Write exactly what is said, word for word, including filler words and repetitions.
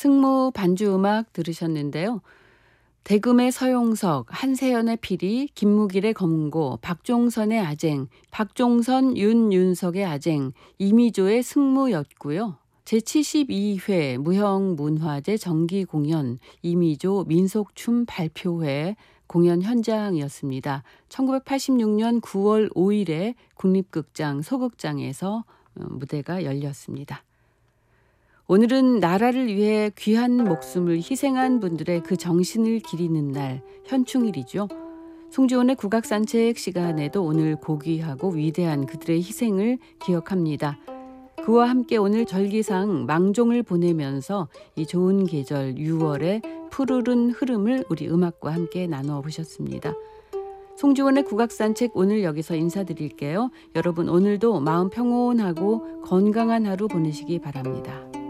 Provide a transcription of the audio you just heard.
승무 반주 음악 들으셨는데요. 대금의 서용석, 한세연의 피리, 김무길의 검고, 박종선의 아쟁, 박종선, 윤윤석의 아쟁, 이미조의 승무였고요. 제칠십이 회 무형문화제 정기공연 이미조 민속춤 발표회 공연 현장이었습니다. 천구백팔십육 년 구월 오일에 국립극장 소극장에서 무대가 열렸습니다. 오늘은 나라를 위해 귀한 목숨을 희생한 분들의 그 정신을 기리는 날, 현충일이죠. 송지원의 국악산책 시간에도 오늘 고귀하고 위대한 그들의 희생을 기억합니다. 그와 함께 오늘 절기상 망종을 보내면서 이 좋은 계절 유월의 푸르른 흐름을 우리 음악과 함께 나누어 보셨습니다. 송지원의 국악산책 오늘 여기서 인사드릴게요. 여러분 오늘도 마음 평온하고 건강한 하루 보내시기 바랍니다.